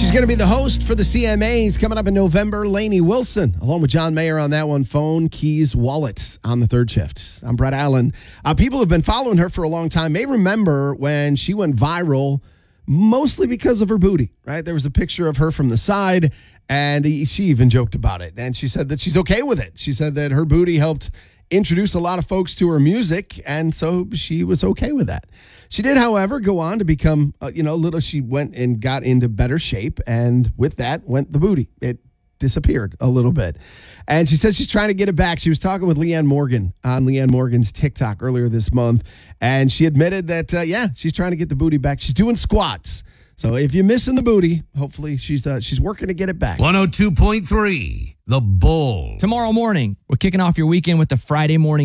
She's going to be the host for the CMAs coming up in November. Lainey Wilson, along with John Mayer on that one. Phone, keys, wallets on the third shift. I'm Brett Allen. People who've been following her for a long time may remember when she went viral, mostly because of her booty, right? There was a picture of her from the side, and she even joked about it. And she said that she's okay with it. She said that her booty helped introduce a lot of folks to her music, and so she was okay with that. She did, however, go on to become, she went and got into better shape, and with that went the booty. It disappeared a little bit. And she says she's trying to get it back. She was talking with Leanne Morgan on Leanne Morgan's TikTok earlier this month, and she admitted that, she's trying to get the booty back. She's doing squats. So if you're missing the booty, hopefully she's working to get it back. 102.3, The Bull. Tomorrow morning, we're kicking off your weekend with the Friday morning